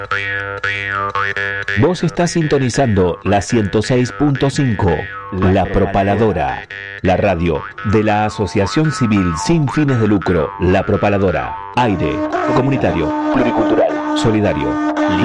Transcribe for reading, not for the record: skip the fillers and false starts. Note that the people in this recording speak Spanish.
Vos estás sintonizando la 106.5, La Propaladora, la radio de la Asociación Civil Sin Fines de Lucro, La Propaladora. Aire comunitario, pluricultural, solidario.